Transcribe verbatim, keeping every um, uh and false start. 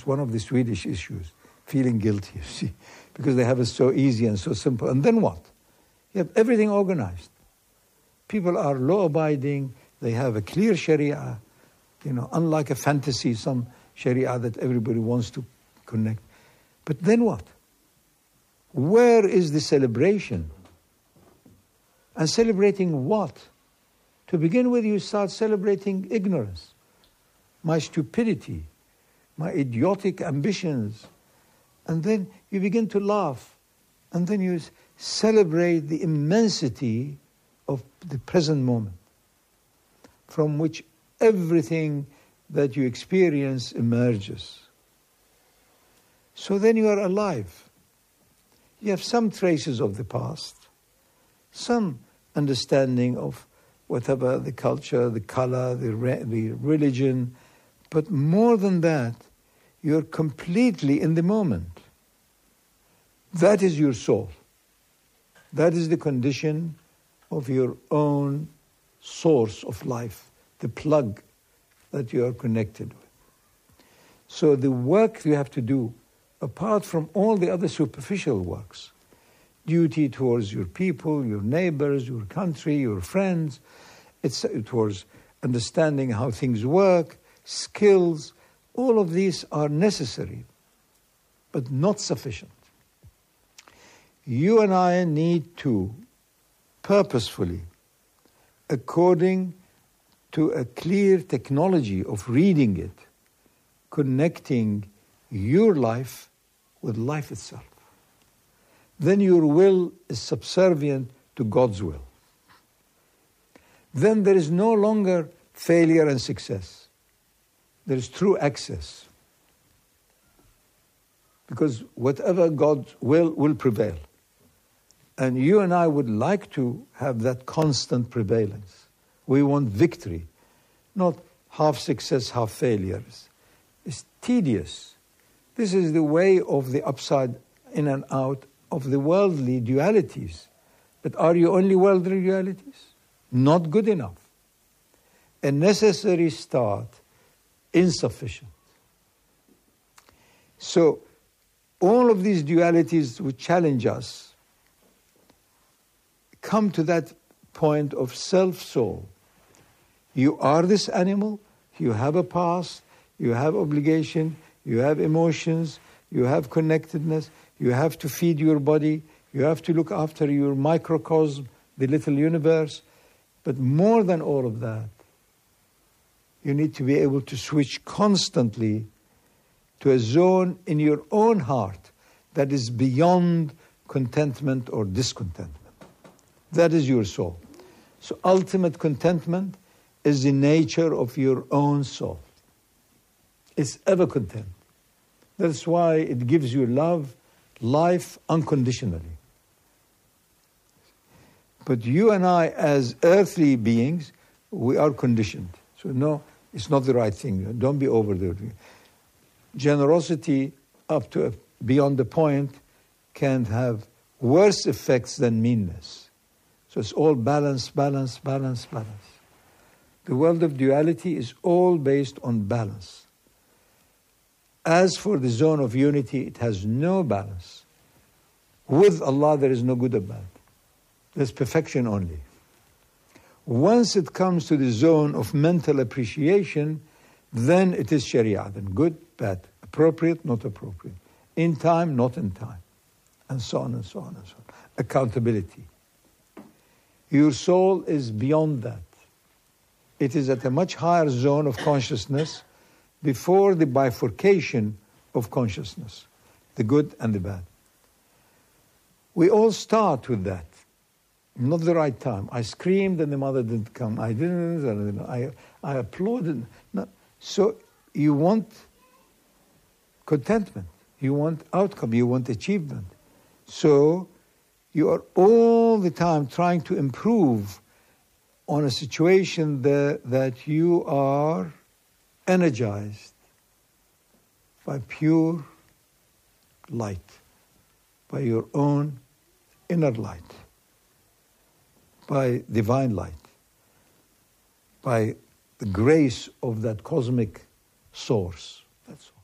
That's one of the Swedish issues, feeling guilty, you see, because they have it so easy and so simple. And then what? You have everything organized. People are law-abiding. They have a clear Sharia, you know, unlike a fantasy, some Sharia that everybody wants to connect. But then what? Where is the celebration? And celebrating what? To begin with, you start celebrating ignorance, my stupidity, my idiotic ambitions. And then you begin to laugh. And then you celebrate the immensity of the present moment, from which everything that you experience emerges. So then you are alive. You have some traces of the past, some understanding of whatever the culture, the color, the, re- the religion, but more than that, you're completely in the moment. That is your soul. That is the condition of your own source of life, the plug that you are connected with. So the work you have to do, apart from all the other superficial works, duty towards your people, your neighbors, your country, your friends, it's towards understanding how things work, skills, all of these are necessary, but not sufficient. You and I need to purposefully, according to a clear technology of reading it, connecting your life with life itself. Then your will is subservient to God's will. Then there is no longer failure and success. There is true access. Because whatever God's will will prevail. And you and I would like to have that constant prevalence. We want victory, not half success, half failures. It's tedious. This is the way of the upside in and out of the worldly dualities. But are you only worldly dualities? Not good enough. A necessary start, insufficient. So, all of these dualities which challenge us come to that point of self-soul. You are this animal, you have a past, you have obligation, you have emotions, you have connectedness, you have to feed your body, you have to look after your microcosm, the little universe. But more than all of that, you need to be able to switch constantly to a zone in your own heart that is beyond contentment or discontentment. That is your soul. So ultimate contentment is the nature of your own soul. It's ever content. That's why it gives you love, life unconditionally. But you and I, as earthly beings, we are conditioned. So no, it's not the right thing. Don't be over there. Generosity up to a, beyond the point can have worse effects than meanness. So it's all balance, balance, balance, balance. The world of duality is all based on balance. As for the zone of unity, it has no balance. With Allah, there is no good or bad. There's perfection only. Once it comes to the zone of mental appreciation, then it is Sharia. Then good, bad, appropriate, not appropriate. In time, not in time. And so on and so on and so on. Accountability. Your soul is beyond that. It is at a much higher zone of consciousness before the bifurcation of consciousness, the good and the bad. We all start with that. Not the right time. I screamed and the mother didn't come. I didn't, I, I applauded. No. So you want contentment. You want outcome. You want achievement. So you are all the time trying to improve on a situation that, that you are energized by pure light, by your own inner light, by divine light, by the grace of that cosmic source. That's all.